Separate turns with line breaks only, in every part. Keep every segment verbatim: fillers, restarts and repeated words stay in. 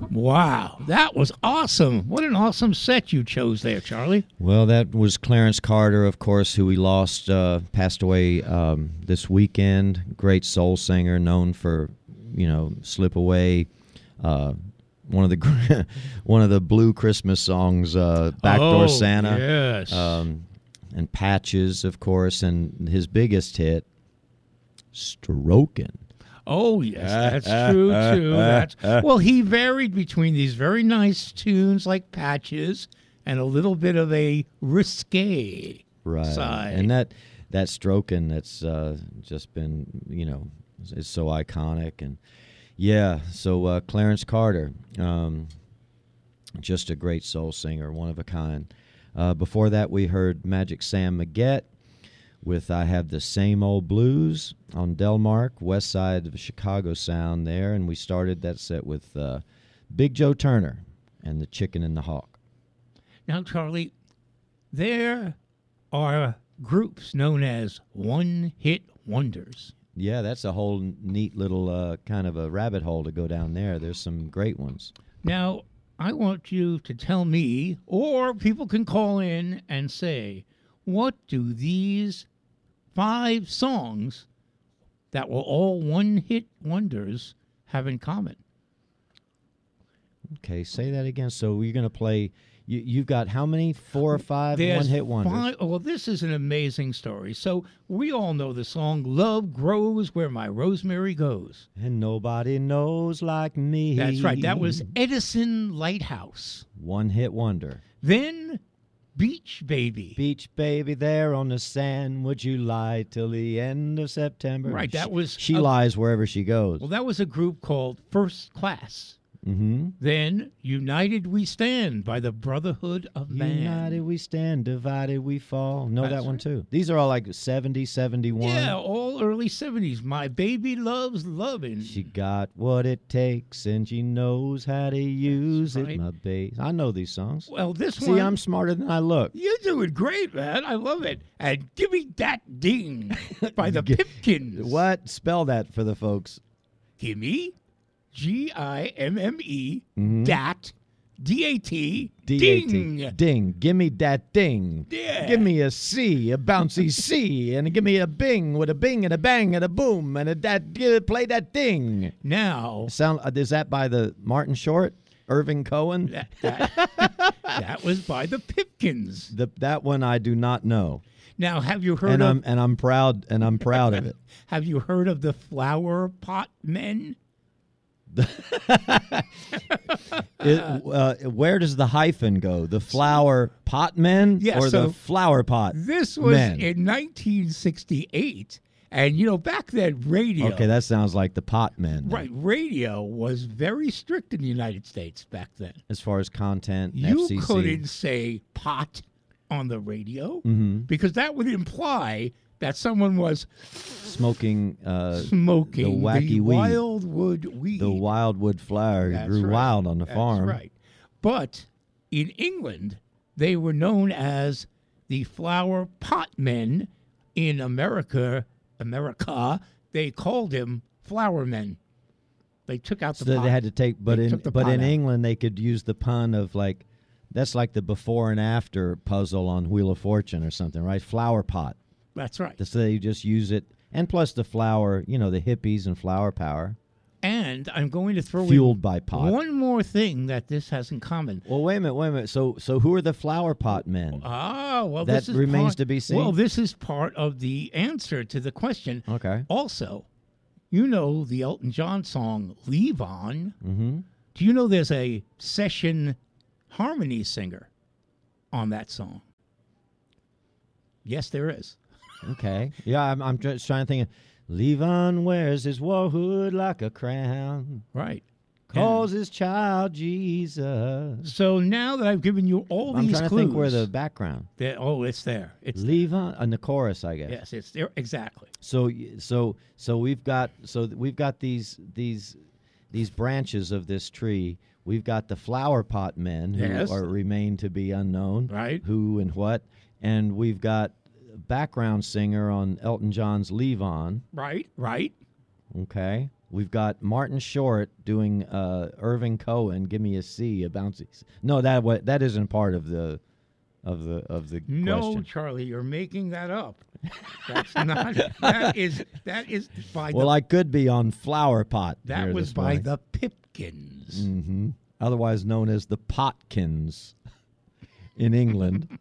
Wow, that was awesome. What an awesome set you chose there, Charlie.
Well, that was Clarence Carter, of course, who we lost, uh, passed away um, this weekend. Great soul singer, known for, you know, Slip Away, uh, one of the one of the blue Christmas songs, uh, Backdoor
oh,
Santa.
Yes.
Um, and Patches, of course, and his biggest hit, Strokin'.
Oh, yes, that's true, too. That's, well, he varied between these very nice tunes like Patches and a little bit of a risque
right.
side.
And that, that Strokin' that's uh, just been, you know, is so iconic. And, yeah, so uh, Clarence Carter, um, just a great soul singer, one of a kind. Uh, before that, we heard Magic Sam Maggette with I Have the Same Old Blues on Delmark, west side of Chicago sound there. And we started that set with uh, Big Joe Turner and the Chicken and the Hawk.
Now, Charlie, there are groups known as one-hit wonders.
Yeah, that's a whole neat little uh, kind of a rabbit hole to go down there. There's some great ones.
Now, I want you to tell me, or people can call in and say, what do these five songs that were all one-hit wonders have in common?
Okay, say that again. So you're going to play, you, you've got how many? Four or five
There's
one-hit wonders?
Five, well, this is an amazing story. So we all know the song, Love Grows Where My Rosemary Goes.
And nobody knows like me.
That's right. That was Edison Lighthouse.
One-hit wonder.
Then Beach Baby.
Beach baby there on the sand, would you lie till the end of September?
Right, that
she,
was
She
a,
lies wherever she goes.
Well, that was a group called First Class.
Mm-hmm.
Then United We Stand by the Brotherhood of Man.
United we stand, divided we fall. Know
That's
that one
right.
too. These are all like seventy, seventy-one.
Yeah, all early seventies. My baby loves loving.
She got what it takes and she knows how to use
right.
it, my babe. I know these songs.
Well, this
See,
one.
I'm smarter than I look.
You're doing great, man. I love it. And Give Me That Ding by the Pipkins.
What? Spell that for the folks.
Gimme, G I M M E,
Mhm.
dat, D A T,
D A T.
ding.
Ding. Give me that ding.
Yeah.
Give me a C, a bouncy C, and give me a bing with a bing and a bang and a boom and a that. Give, play that ding.
Now,
Sound uh, is that by the Martin Short, Irving Cohen?
that, that, that was by the Pipkins.
The, that one I do not know,
Now, have you heard
and
of
I'm and I'm proud and I'm proud of it.
have you heard of the Flower Pot Men?
It, uh, where does the hyphen go? The flower pot men
Yeah,
or
so
the flower pot?
This was
men?
in nineteen sixty-eight, and you know back then radio.
Okay, that sounds like the pot men. then.
Right, radio was very strict in the United States back then.
As far as content,
You
F C C.
couldn't say pot on the radio
Mhm.
because that would imply that someone was
smoking uh,
smoking
the wacky weed.
wildwood weed.
the wildwood flower.
That's
grew
right.
wild on the
That's
farm.
right. But in England, they were known as the flower pot men. In America, America, they called them flower men. They took out the
So
pot.
they had to take, but
They
in
took the
but
pot
in
out.
England they could use the pun of like, that's like the before and after puzzle on Wheel of Fortune or something, right? Flower pot.
That's right.
So they just use it, and plus the flower, you know, the hippies and flower power,
And I'm going to throw
fueled
in
by pot.
one more thing that this has in common.
Well, wait a minute, wait a minute. So, so who are the flower pot men?
Ah, well,
That
this is
remains
part,
to be seen?
Well, this is part of the answer to the question.
Okay.
Also, you know the Elton John song "Leave On."
Mm-hmm.
Do you know there's a session harmony singer on that song? Yes, there is.
Okay. Yeah, I'm, I'm just trying to think. Of, Levon wears his war hood like a crown,
Right.
calls his child Jesus.
So now that I've given you all
I'm
these
trying to
clues,
think where the background.
that- oh, it's there. It's
Levon in the chorus, I guess.
yes, it's there exactly.
So, y- so, so we've got so th- we've got these these these branches of this tree. We've got the flower pot men who
Yes.
are remain to be unknown,
Right.
Who and what, and we've got background singer on Elton John's "Leave On."
Right, right.
Okay, We've got Martin Short doing uh, Irving Cohen. Give me a C, a bouncy. C. No, that wa- that isn't part of the of the of the
No,
question.
Charlie, you're making that up. That's not. That is that is by
Well,
the.
I could be on Flower Pot.
that
here
was
this
by
morning.
the Pipkins.
hmm otherwise known as the Potkins in England.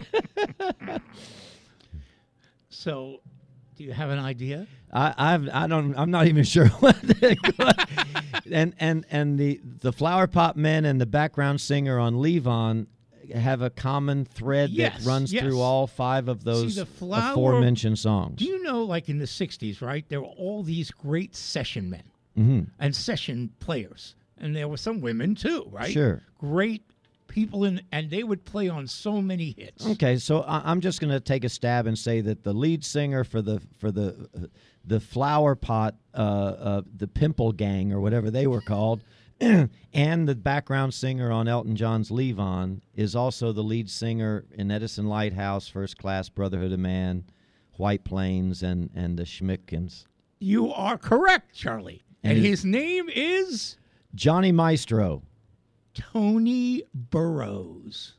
So, do you have an idea?
I, I've I don't I'm not even sure what the, and and and the the Flower Pot Men and the background singer on Levon have a common thread
Yes,
that runs
yes.
through all five of those
the Flower-
aforementioned songs.
Do you know, like in the sixties, right? There were all these great session men
hmm
and session players, and there were some women too, right?
Sure.
Great people in, and they would play on so many hits.
Okay, so I, I'm just going to take a stab and say that the lead singer for the for the uh, the Flower Pot, uh, uh, the Pimple Gang or whatever they were called, and the background singer on Elton John's Levon is also the lead singer in Edison Lighthouse, First Class, Brotherhood of Man, White Plains, and and the Schmidtkins.
You are correct, Charlie. And,
And
his name is
Johnny Maestro,
Tony Burrows.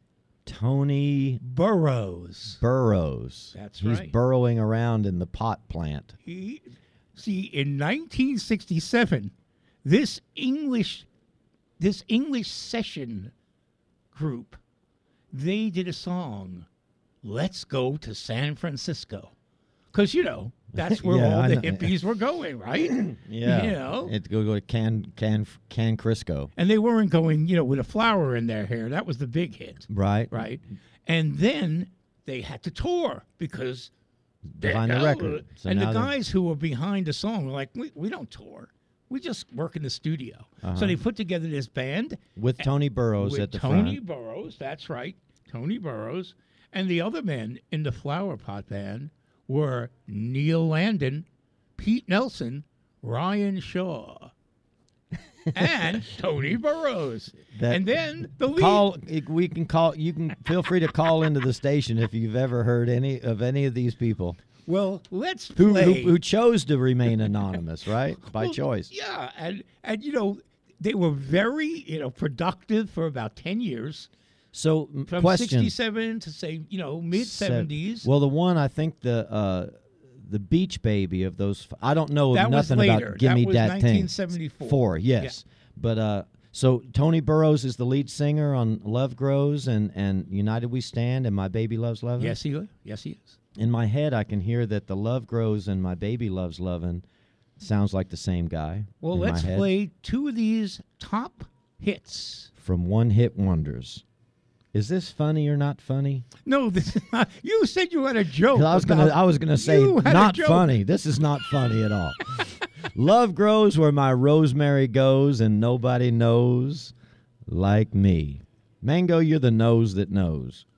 Tony
Burrows.
Burrows.
That's
He's
right.
burrowing around in the pot plant.
He, see, in nineteen sixty-seven, this English, this English session group, they did a song, "Let's Go to San Francisco," because you know that's where
Yeah,
all
I
the
know.
hippies were going, right?
Yeah,
You know?
it go go to Can Can Can Crisco,
And they weren't going, you know, with a flower in their hair. That was the big hit,
right?
right? And then they had to tour because
Behind the
Oh,
record. So
and the
now they're-
guys who were behind the song were like, we, we don't tour. We just work in the studio.
Uh-huh.
So they put together this band
with Tony Burrows
with
at the
Tony
front.
Burrows. That's right. Tony Burrows. And the other men in the Flower Pot Band were Neil Landon, Pete Nelson, Ryan Shaw, and Tony Burrows.
That-
and then the lead.
Call. We can call. You can feel free to call into the station if you've ever heard any of any of these people
Well, let's
who who,
play.
who chose to remain anonymous, right, by
Well,
choice.
Yeah, and and you know they were very you know productive for about ten years,
So, m-
from
question.
sixty-seven to say you know mid
Se-
seventies.
Well, the one I think the uh, the Beach Baby of those. f- I don't know
That was
nothing
later.
about Give
That
Me
was
That Thing.
nineteen seventy-four.
Four, yes, but uh, so Tony Burrows is the lead singer on Love Grows and and United We Stand and My Baby Loves Lovin'.
Yes, he yes he is.
In my head, I can hear that the Love Grows and My Baby Loves Lovin' sounds like the same guy.
Well,
in my
let's
head.
play two of these top hits.
From One Hit Wonders. Is this funny or not funny?
No, this is not. You said you had a joke.
'Cause I was gonna,
about-
I was gonna say
You had a
not
joke.
funny. This is not funny at all. Love grows where my rosemary goes, and nobody knows like me. Mango, you're the nose that knows.